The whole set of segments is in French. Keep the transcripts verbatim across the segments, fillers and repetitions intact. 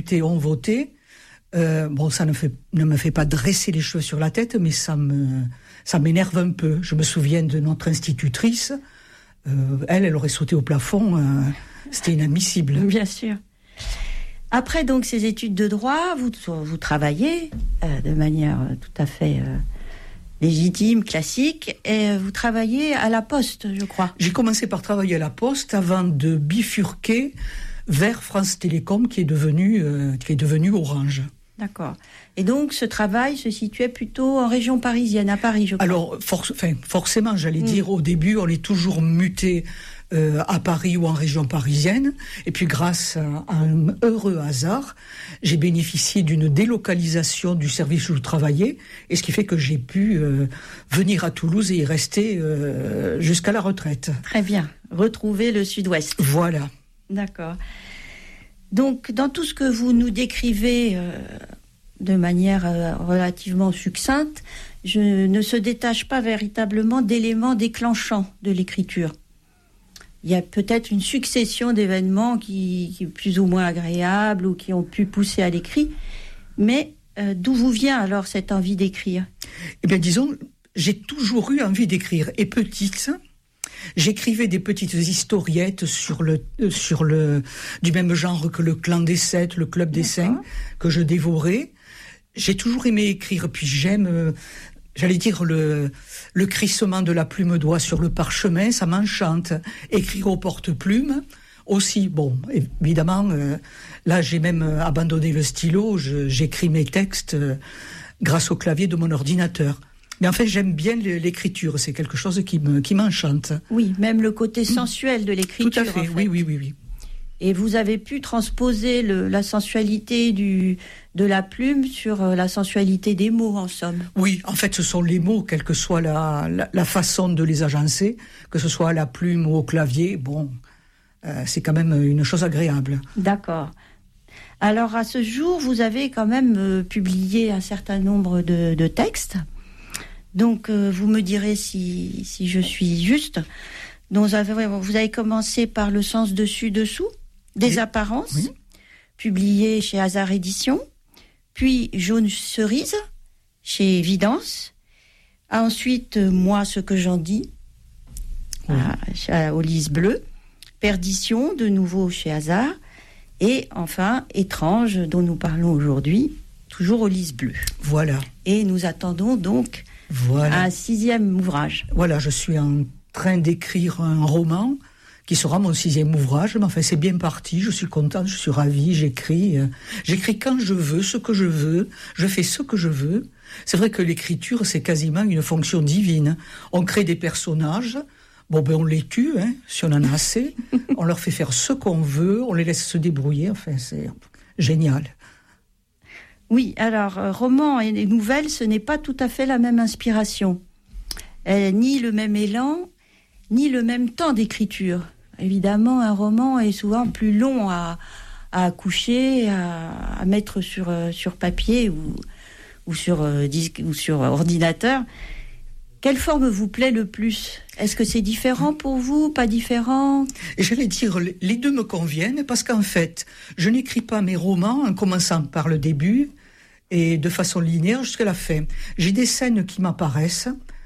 députés ont voté. Euh, bon, ça ne, fait, ne me fait pas dresser les cheveux sur la tête, mais ça me, ça m'énerve un peu. Je me souviens de notre institutrice. Euh, elle, elle aurait sauté au plafond. Euh, c'était inadmissible. Bien sûr. Après donc ces études de droit, vous, vous travaillez euh, de manière tout à fait euh, légitime, classique, et vous travaillez à la Poste, je crois. J'ai commencé par travailler à la Poste avant de bifurquer vers France Télécom, qui est devenu, euh, qui est devenu Orange. D'accord. Et donc, ce travail se situait plutôt en région parisienne, à Paris, je crois. Alors, for- enfin, forcément, j'allais mmh. dire, au début, on est toujours muté euh, à Paris ou en région parisienne. Et puis, grâce à, à un heureux hasard, j'ai bénéficié d'une délocalisation du service où je travaillais, et ce qui fait que j'ai pu euh, venir à Toulouse et y rester euh, jusqu'à la retraite. Très bien. Retrouver le Sud-Ouest. Voilà. D'accord. Donc, dans tout ce que vous nous décrivez euh, de manière euh, relativement succincte, je ne se détache pas véritablement d'éléments déclenchants de l'écriture. Il y a peut-être une succession d'événements qui, qui est plus ou moins agréables ou qui ont pu pousser à l'écrit, mais euh, d'où vous vient alors cette envie d'écrire ? Eh bien, disons, j'ai toujours eu envie d'écrire. Et petite, j'écrivais des petites historiettes sur le, sur le, du même genre que le Clan des Sept, le Club des Cinq, que je dévorais. J'ai toujours aimé écrire, puis j'aime, euh, j'allais dire, le, le crissement de la plume d'oie sur le parchemin, ça m'enchante. Écrire au porte-plume, aussi, bon, évidemment, euh, là j'ai même abandonné le stylo, je, j'écris mes textes euh, grâce au clavier de mon ordinateur. Mais en fait, j'aime bien l'écriture, c'est quelque chose qui me, qui m'enchante. Oui, même le côté sensuel de l'écriture. Tout à fait, en fait. oui, oui, oui, oui. Et vous avez pu transposer le, la sensualité du, de la plume sur la sensualité des mots, en somme. Oui, en fait, ce sont les mots, quelle que soit la, la, la façon de les agencer, que ce soit à la plume ou au clavier, bon, euh, c'est quand même une chose agréable. D'accord. Alors, à ce jour, vous avez quand même euh, publié un certain nombre de, de textes. Donc, euh, vous me direz si, si je suis juste. Donc, vous avez, vous avez commencé par Le sens dessus-dessous, des oui. apparences, oui. publié chez Hasard Éditions, puis Jaune cerise, chez Évidence. Ensuite, Moi, ce que j'en dis, oui. à, à, au Lys Bleu. Perdition, de nouveau chez Hasard. Et enfin, Étrange, dont nous parlons aujourd'hui, toujours au Lys Bleu. Voilà. Et nous attendons donc voilà. un sixième ouvrage. Voilà, je suis en train d'écrire un roman qui sera mon sixième ouvrage. Mais enfin, c'est bien parti, je suis contente, je suis ravie, j'écris. Euh, j'écris quand je veux, ce que je veux, je fais ce que je veux. C'est vrai que l'écriture, c'est quasiment une fonction divine. On crée des personnages, bon ben on les tue, hein, si on en a assez, on leur fait faire ce qu'on veut, on les laisse se débrouiller, enfin c'est génial. Oui, alors, euh, roman et nouvelle, ce n'est pas tout à fait la même inspiration. Euh, ni le même élan, ni le même temps d'écriture. Évidemment, un roman est souvent plus long à, à accoucher, à, à mettre sur, euh, sur papier ou, ou, sur, euh, disque, ou sur ordinateur. Quelle forme vous plaît le plus ? Est-ce que c'est différent pour vous, pas différent ? Et j'allais dire, les deux me conviennent parce qu'en fait, je n'écris pas mes romans en commençant par le début et de façon linéaire jusqu'à la fin. J'ai des scènes qui m'apparaissent,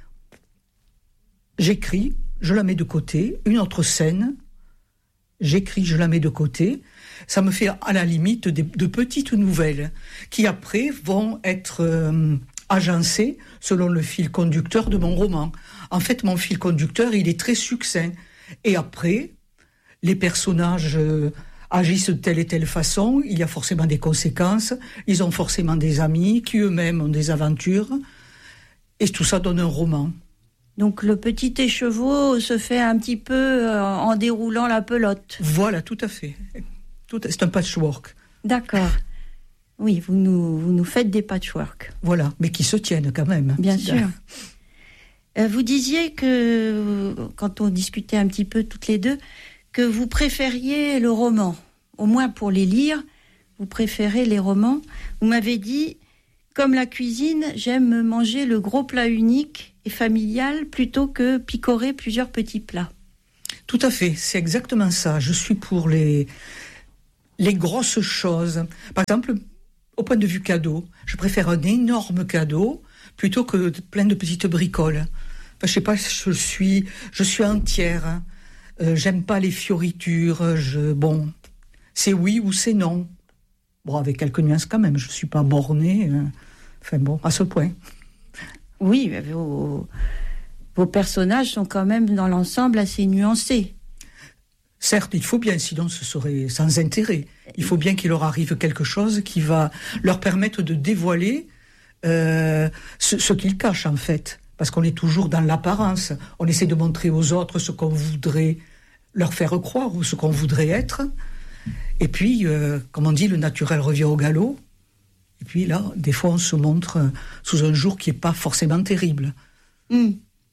j'écris, je la mets de côté, une autre scène, j'écris, je la mets de côté. Ça me fait à la limite de, de petites nouvelles qui après vont être euh, agencées selon le fil conducteur de mon roman. En fait, mon fil conducteur, il est très succinct. Et après, les personnages euh, agissent de telle et telle façon, il y a forcément des conséquences, ils ont forcément des amis qui eux-mêmes ont des aventures, et tout ça donne un roman. Donc le petit écheveau se fait un petit peu euh, en déroulant la pelote. Voilà, tout à fait. Tout à... C'est un patchwork. D'accord. Oui, vous nous, vous nous faites des patchwork. Voilà, mais qui se tiennent quand même. Bien sûr. Euh, vous disiez que, quand on discutait un petit peu toutes les deux, que vous préfériez le roman. Au moins pour les lire, vous préférez les romans. Vous m'avez dit, comme la cuisine, j'aime manger le gros plat unique et familial plutôt que picorer plusieurs petits plats. Tout à fait, c'est exactement ça. Je suis pour les... les grosses choses. Par exemple, au point de vue cadeau, je préfère un énorme cadeau plutôt que plein de petites bricoles. Enfin, je sais pas, je suis, je suis entière. Hein. Euh, j'aime pas les fioritures. Je, bon, c'est oui ou c'est non. Bon, avec quelques nuances quand même. Je suis pas bornée. Hein. Enfin bon, à ce point. Oui, vos, vos personnages sont quand même dans l'ensemble assez nuancés. Certes, il faut bien, sinon ce serait sans intérêt. Il faut bien qu'il leur arrive quelque chose qui va leur permettre de dévoiler euh, ce, ce qu'ils cachent en fait. Parce qu'on est toujours dans l'apparence. On essaie de montrer aux autres ce qu'on voudrait leur faire croire ou ce qu'on voudrait être. Et puis, euh, comme on dit, le naturel revient au galop. Et puis là, des fois, on se montre sous un jour qui n'est pas forcément terrible. Mmh.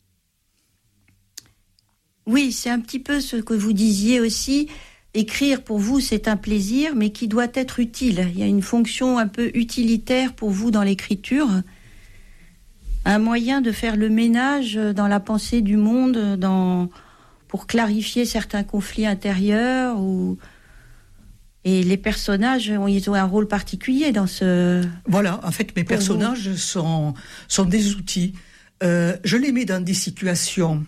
Oui, c'est un petit peu ce que vous disiez aussi. Écrire, pour vous, c'est un plaisir, mais qui doit être utile. Il y a une fonction un peu utilitaire pour vous dans l'écriture. Un moyen de faire le ménage dans la pensée du monde, dans, pour clarifier certains conflits intérieurs. Ou... Et les personnages, ils ont un rôle particulier dans ce... Voilà, en fait, mes personnages sont, sont des outils. Euh, je les mets dans des situations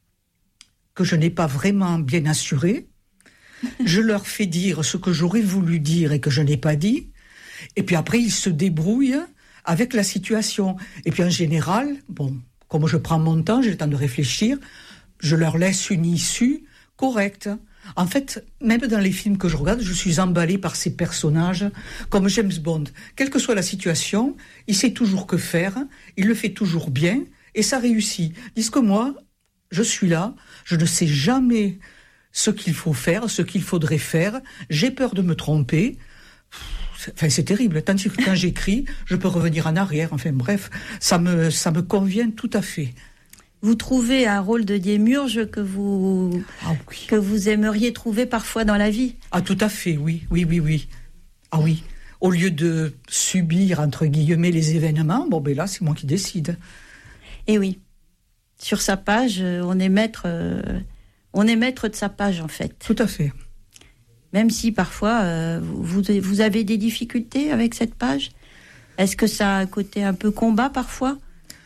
que je n'ai pas vraiment bien assurées. Je leur fais dire ce que j'aurais voulu dire et que je n'ai pas dit. Et puis après, ils se débrouillent avec la situation. Et puis en général, bon, comme je prends mon temps, j'ai le temps de réfléchir, je leur laisse une issue correcte. En fait, même dans les films que je regarde, je suis emballée par ces personnages, comme James Bond. Quelle que soit la situation, il sait toujours que faire, il le fait toujours bien, et ça réussit. Tandis que moi, je suis là, je ne sais jamais ce qu'il faut faire, ce qu'il faudrait faire, j'ai peur de me tromper. Enfin, c'est terrible. Tandis que quand j'écris, je peux revenir en arrière. Enfin, bref, ça me, ça me convient tout à fait. Vous trouvez un rôle de démiurge que vous, ah oui. que vous aimeriez trouver parfois dans la vie? Ah, tout à fait, oui, oui, oui, oui. Ah oui. Au lieu de subir, entre guillemets, les événements, bon, ben là, c'est moi qui décide. Et oui. Sur sa page, on est maître, euh, on est maître de sa page, en fait. Tout à fait. Même si parfois, euh, vous, vous avez des difficultés avec cette page? Est-ce que ça a un côté un peu combat parfois?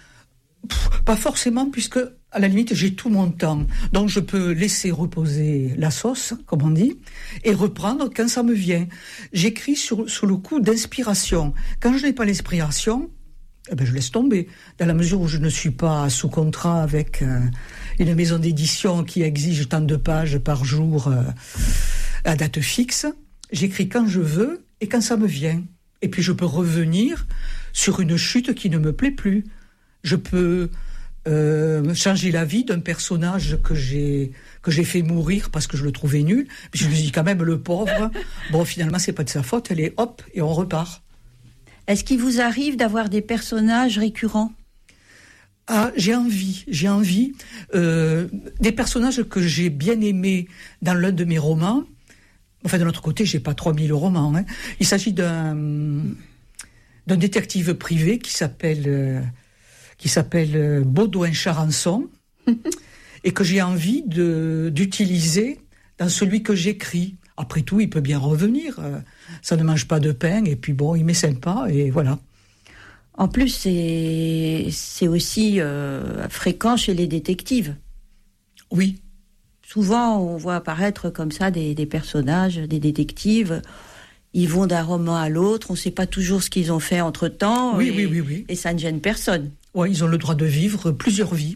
Pff, pas forcément, puisque à la limite, j'ai tout mon temps. Donc je peux laisser reposer la sauce, comme on dit, et reprendre quand ça me vient. J'écris sur, sous le coup d'inspiration. Quand je n'ai pas l'inspiration, eh ben je laisse tomber. Dans la mesure où je ne suis pas sous contrat avec euh, une maison d'édition qui exige tant de pages par jour euh, à date fixe, j'écris quand je veux et quand ça me vient. Et puis je peux revenir sur une chute qui ne me plaît plus. Je peux euh, changer la vie d'un personnage que j'ai que j'ai fait mourir parce que je le trouvais nul. Puis je me dis quand même, le pauvre, bon, finalement, c'est pas de sa faute, elle est hop, et on repart. Est-ce qu'il vous arrive d'avoir des personnages récurrents? Ah, j'ai envie, j'ai envie. Euh, des personnages que j'ai bien aimés dans l'un de mes romans. Enfin, de l'autre côté, j'ai pas trois mille romans. Hein. Il s'agit d'un, d'un détective privé qui s'appelle, euh, qui s'appelle euh, Baudouin-Charançon et que j'ai envie de, d'utiliser dans celui que j'écris. Après tout, il peut bien revenir. Euh, ça ne mange pas de pain et puis bon, il m'est sympa et voilà. En plus, c'est, c'est aussi euh, fréquent chez les détectives. Oui. Souvent, on voit apparaître comme ça des, des personnages, des détectives. Ils vont d'un roman à l'autre. On ne sait pas toujours ce qu'ils ont fait entre-temps. Oui, et, oui, oui, oui. Et ça ne gêne personne. Oui, ils ont le droit de vivre plusieurs vies.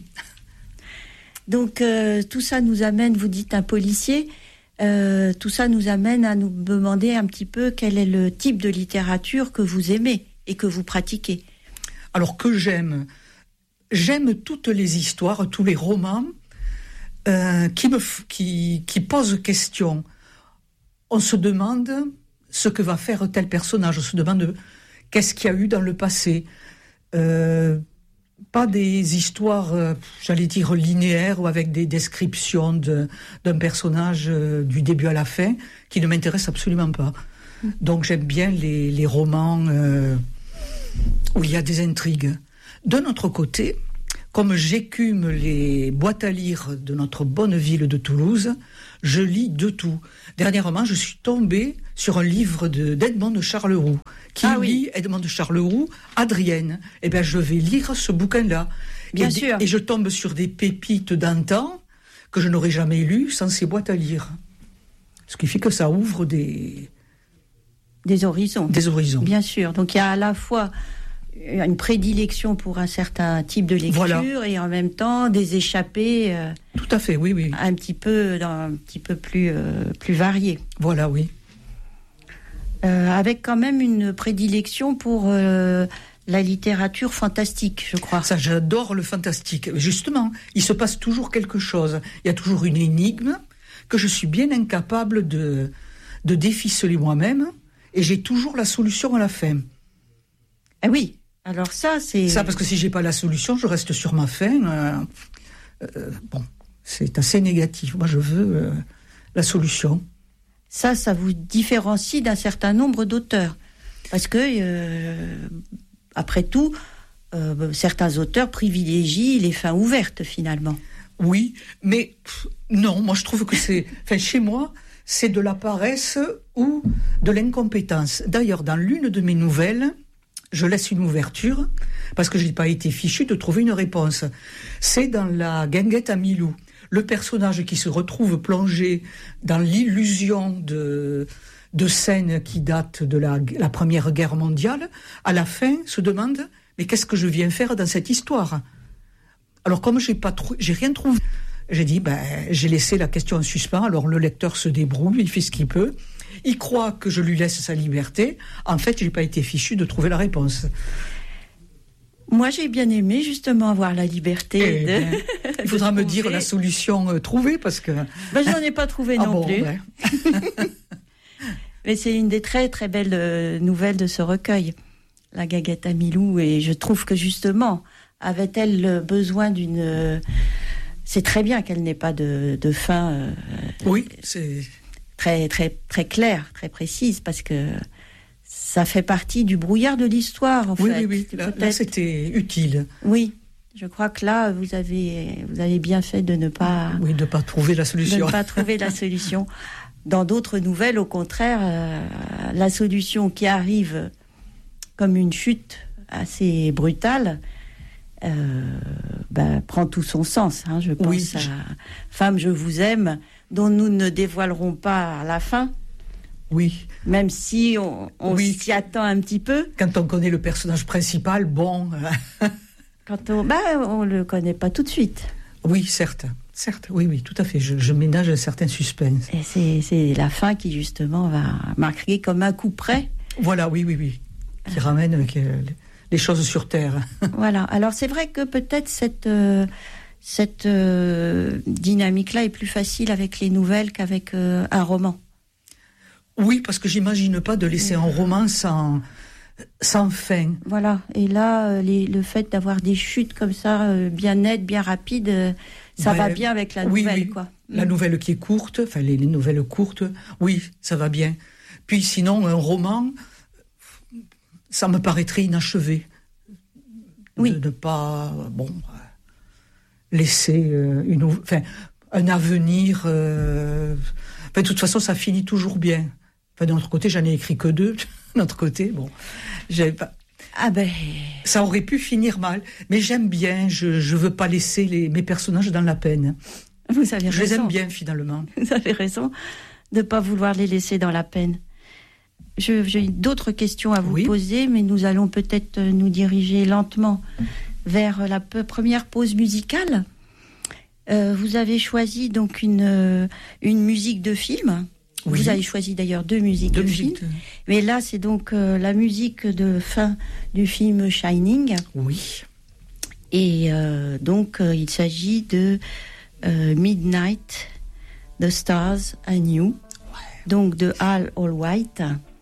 Donc, euh, tout ça nous amène, vous dites un policier, euh, tout ça nous amène à nous demander un petit peu quel est le type de littérature que vous aimez et que vous pratiquez. Alors que j'aime, j'aime toutes les histoires, tous les romans euh, qui, me, qui, qui posent question. On se demande ce que va faire tel personnage, on se demande qu'est-ce qu'il y a eu dans le passé. Euh, pas des histoires, euh, j'allais dire, linéaires ou avec des descriptions de, d'un personnage euh, du début à la fin qui ne m'intéressent absolument pas. Mmh. Donc j'aime bien les, les romans euh, où il y a des intrigues. De notre côté, comme j'écume les boîtes à lire de notre bonne ville de Toulouse, je lis de tout. Dernièrement, je suis tombée sur un livre de, d'Edmond de Charleroux, qui ah, lit oui. Edmond de Charleroux, Adrienne. Eh bien, je vais lire ce bouquin-là. Bien et, sûr. Et je tombe sur des pépites d'antan que je n'aurais jamais lues sans ces boîtes à lire. Ce qui fait que ça ouvre des... Des horizons. Des horizons. Bien sûr. Donc, il y a à la fois une prédilection pour un certain type de lecture voilà. et en même temps des échappées euh, tout à fait, oui, oui. un petit peu, un petit peu plus, euh, plus variées. Voilà, oui. Euh, avec quand même une prédilection pour euh, la littérature fantastique, je crois. Ça, j'adore le fantastique. Justement, il se passe toujours quelque chose. Il y a toujours une énigme que je suis bien incapable de, de déficeler moi-même et j'ai toujours la solution à la fin. Ah oui. Alors ça, c'est... Ça, parce que si j'ai pas la solution, je reste sur ma faim. Euh, euh, bon, c'est assez négatif. Moi, je veux euh, la solution. Ça, ça vous différencie d'un certain nombre d'auteurs. Parce que, euh, après tout, euh, certains auteurs privilégient les fins ouvertes, finalement. Oui, mais pff, non, moi, je trouve que c'est... Enfin, chez moi, c'est de la paresse ou de l'incompétence. D'ailleurs, dans l'une de mes nouvelles... je laisse une ouverture, parce que je n'ai pas été fichu de trouver une réponse. C'est dans la Guinguette à Milou. Le personnage qui se retrouve plongé dans l'illusion de, de scènes qui datent de la, la Première Guerre mondiale, à la fin se demande « Mais qu'est-ce que je viens faire dans cette histoire ?» Alors comme j'ai pas trou- j'ai rien trouvé, j'ai dit ben, « J'ai laissé la question en suspens, alors le lecteur se débrouille, il fait ce qu'il peut. » Il croit que je lui laisse sa liberté. En fait, je n'ai pas été fichu de trouver la réponse. Moi, j'ai bien aimé justement avoir la liberté. Eh de... ben, il faudra de me trouver. dire la solution euh, trouvée parce que. Ben, je n'en ai pas trouvé ah non bon, plus. Ouais. Mais c'est une des très très belles euh, nouvelles de ce recueil, la Guinguette à Milou. Et je trouve que justement, avait-elle besoin d'une. Euh, c'est très bien qu'elle n'ait pas de, de fin. Euh, oui, c'est. Très, très, très claire, très précise, parce que ça fait partie du brouillard de l'histoire, en oui, fait. Oui, oui, là, là, c'était utile. Oui, je crois que là, vous avez, vous avez bien fait de ne pas... Oui, de ne pas trouver la solution. De ne pas trouver la solution. Dans d'autres nouvelles, au contraire, euh, la solution qui arrive comme une chute assez brutale, euh, ben, prend tout son sens. Hein, je pense oui, à je... « Femme, je vous aime », dont nous ne dévoilerons pas à la fin. Oui. Même si on, on oui. s'y attend un petit peu. Quand on connaît le personnage principal, bon... Quand on... Bah, on ne le connaît pas tout de suite. Oui, certes. Certes, oui, oui, tout à fait. Je, je ménage un certain suspense. Et c'est, c'est la fin qui, justement, va marquer comme un coup près. Voilà, oui, oui, oui. Qui euh... ramène euh, les choses sur terre. Voilà. Alors, c'est vrai que peut-être cette... Euh, Cette euh, dynamique-là est plus facile avec les nouvelles qu'avec euh, un roman. Oui, parce que j'imagine pas de laisser un roman sans, sans fin. Voilà. Et là, euh, les, le fait d'avoir des chutes comme ça, euh, bien nettes, bien rapides, euh, ça ben, va bien avec la oui, nouvelle, oui. quoi. La mmh. nouvelle qui est courte, enfin les, les nouvelles courtes, oui, ça va bien. Puis sinon, un roman, ça me paraîtrait inachevé. Oui. De ne pas... Bon... laisser euh, une, enfin, un avenir... Euh, enfin, de toute façon, ça finit toujours bien. Enfin, d'un autre côté, j'en ai écrit que deux. D'un autre côté, bon... J'avais pas... Ah ben... Ça aurait pu finir mal. Mais j'aime bien, je ne veux pas laisser les, mes personnages dans la peine. Vous avez je raison. les aime bien, finalement. Vous avez raison de ne pas vouloir les laisser dans la peine. Je, j'ai d'autres questions à vous oui. poser, mais nous allons peut-être nous diriger lentement vers la p- première pause musicale. Euh, vous avez choisi donc une, une musique de film. Oui. Vous avez choisi d'ailleurs deux musiques deux de musiques film. De... Mais là, c'est donc euh, la musique de fin du film Shining. Oui. Et euh, donc, euh, il s'agit de euh, Midnight, The Stars and You. Ouais. Donc de Hal Allwhite.